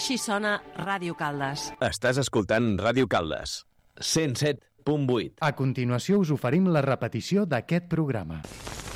Així sona Ràdio Caldes. Estàs escoltant Ràdio Caldes, 107.8. A continuació us oferim la repetició d'aquest programa.